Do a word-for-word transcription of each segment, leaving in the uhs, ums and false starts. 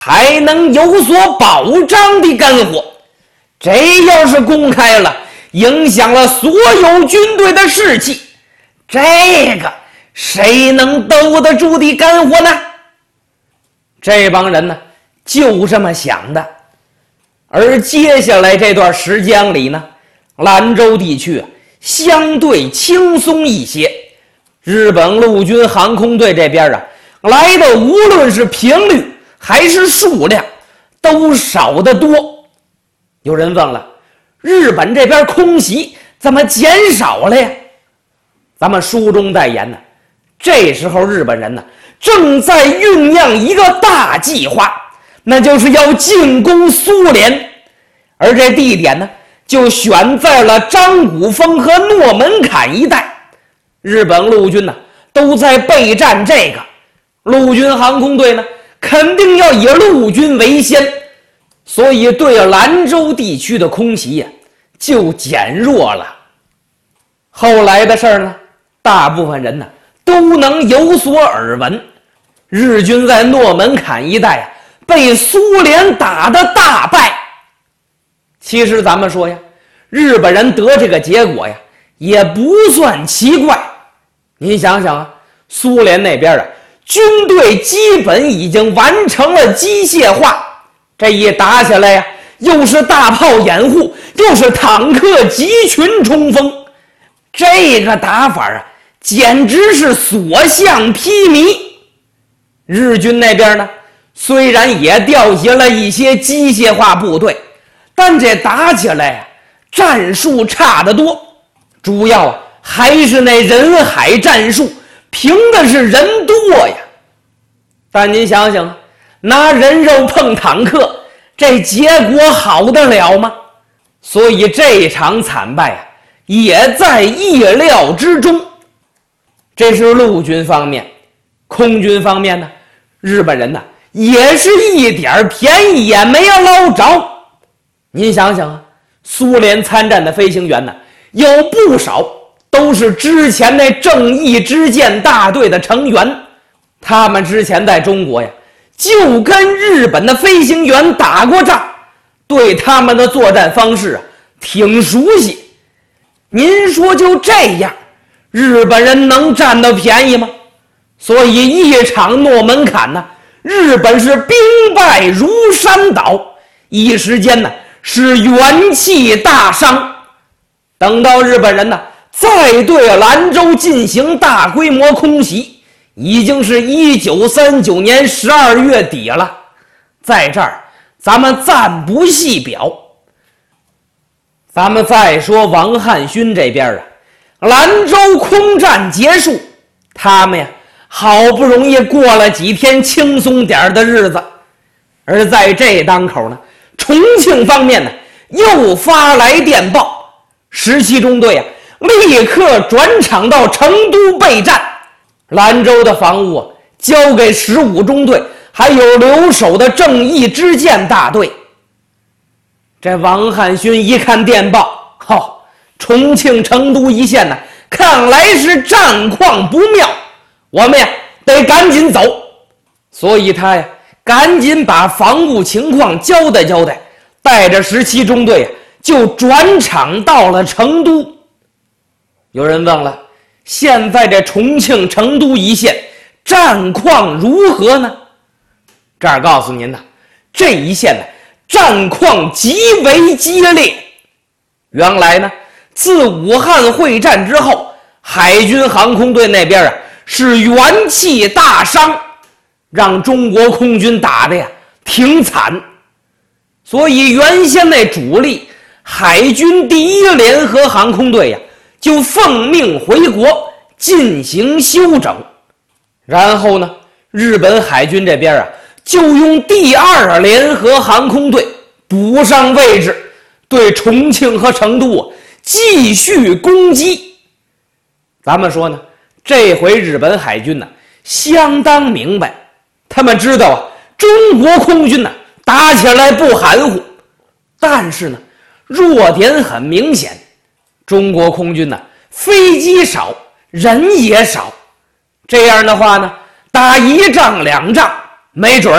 还能有所保障的干活。这要是公开了，影响了所有军队的士气，这个谁能兜得住的干活呢？这帮人呢就这么想的。而接下来这段时间里呢，兰州地区啊相对轻松一些，日本陆军航空队这边啊来的无论是频率还是数量都少得多。有人问了，日本这边空袭怎么减少了呀？咱们书中代言呢，这时候日本人呢正在酝酿一个大计划，那就是要进攻苏联，而这地点呢就选在了张古峰和诺门坎一带。日本陆军呢都在备战这个，陆军航空队呢肯定要以陆军为先，所以对兰州地区的空袭呀就减弱了。后来的事儿呢，大部分人呢都能有所耳闻。日军在诺门坎一带啊被苏联打得大败。其实咱们说呀，日本人得这个结果呀也不算奇怪。您想想啊，苏联那边啊军队基本已经完成了机械化，这一打下来呀，又是大炮掩护，又是坦克集群冲锋，这个打法啊简直是所向披靡。日军那边呢虽然也调集了一些机械化部队，但这打起来啊战术差得多，主要啊还是那人海战术，凭的是人多呀。但您想想，拿人肉碰坦克，这结果好得了吗？所以这场惨败啊也在意料之中。这是陆军方面。空军方面呢，日本人呢也是一点便宜也没有捞着。您想想啊，苏联参战的飞行员呢有不少都是之前那正义之剑大队的成员，他们之前在中国呀就跟日本的飞行员打过仗，对他们的作战方式啊挺熟悉。您说就这样，日本人能占到便宜吗？所以一场诺门坎呢，日本是兵败如山倒，一时间呢是元气大伤。等到日本人呢再对兰州进行大规模空袭，已经是一九三九年十二月底了。在这儿咱们暂不细表。咱们再说王汉勋这边啊，兰州空战结束，他们呀好不容易过了几天轻松点的日子。而在这当口呢，重庆方面呢又发来电报，十七中队啊立刻转场到成都备战。兰州的防务啊交给十五中队还有留守的正义之剑大队。这王汉勋一看电报，哦，重庆成都一线呢看来是战况不妙，我们呀得赶紧走。所以他呀赶紧把防务情况交代交代，带着十七中队就转场到了成都。有人问了，现在这重庆成都一线战况如何呢？这儿告诉您呢，这一线呢战况极为激烈。原来呢自武汉会战之后，海军航空队那边啊是元气大伤，让中国空军打的呀挺惨。所以原先那主力海军第一联合航空队呀就奉命回国进行休整。然后呢日本海军这边啊就用第二联合航空队补上位置，对重庆和成都啊继续攻击。咱们说呢，这回日本海军呢相当明白，他们知道啊中国空军呢打起来不含糊，但是呢弱点很明显，中国空军呢飞机少人也少，这样的话呢打一仗两仗没准啊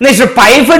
那是百分